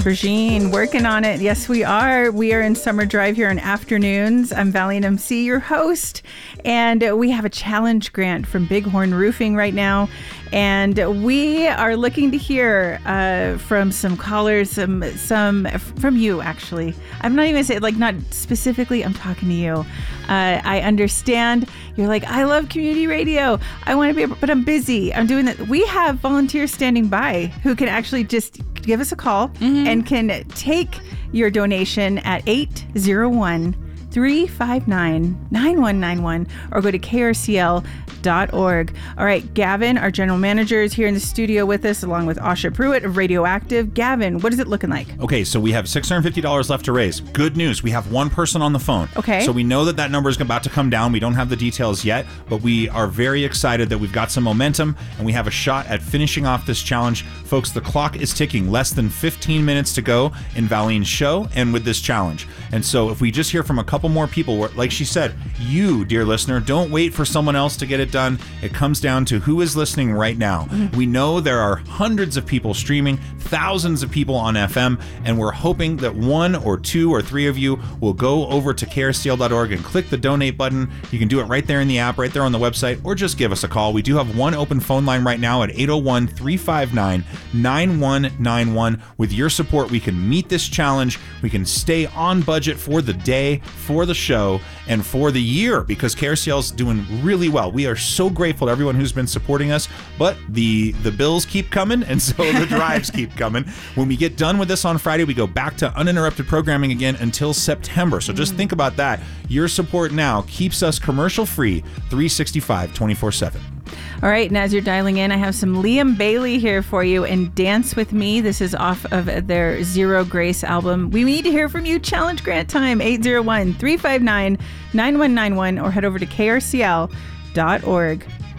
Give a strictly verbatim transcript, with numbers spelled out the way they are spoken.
Brigitte, working on it. Yes, we are. We are in Summer Drive here on Afternoons. I'm Valiant M C, your host, and we have a challenge grant from Bighorn Roofing right now. And we are looking to hear uh, from some callers, some some from you, actually. I'm not even going to say, like, not specifically, I'm talking to you. Uh, I understand you're like, I love community radio. I want to be, but I'm busy. I'm doing that. We have volunteers standing by who can actually just give us a call mm-hmm. and can take your donation at eight zero one, three five nine, nine one nine one or go to K R C L dot org. All right, Gavin, our general manager, is here in the studio with us, along with Asha Pruitt of Radioactive. Gavin, what is it looking like? Okay, so we have six hundred fifty dollars left to raise. Good news, we have one person on the phone. Okay. So we know that that number is about to come down. We don't have the details yet, but we are very excited that we've got some momentum and we have a shot at finishing off this challenge. Folks, the clock is ticking. Less than fifteen minutes to go in Valine's show and with this challenge. And so if we just hear from a couple more people, like she said, you, dear listener, don't wait for someone else to get it done. It comes down to who is listening right now. Mm-hmm. We know there are hundreds of people streaming, thousands of people on F M, and we're hoping that one or two or three of you will go over to K R C L dot org and click the donate button. You can do it right there in the app, right there on the website, or just give us a call. We do have one open phone line right now at eight oh one, three five nine, nine one nine one. With your support, we can meet this challenge. We can stay on budget for the day, for the show, and for the year, because K R C L is doing really well. We are so grateful to everyone who's been supporting us, but the the bills keep coming, and so the drives keep coming. When we get done with this on Friday, we go back to uninterrupted programming again until September. So just think about that. Your support now keeps us commercial free, three sixty-five, twenty-four seven. All right, and as you're dialing in, I have some Liam Bailey here for you and Dance With Me. This is off of their Zero Grace album. We need to hear from you. Challenge grant time, eight zero one, three five nine, nine one nine one, or head over to K R C L dot org.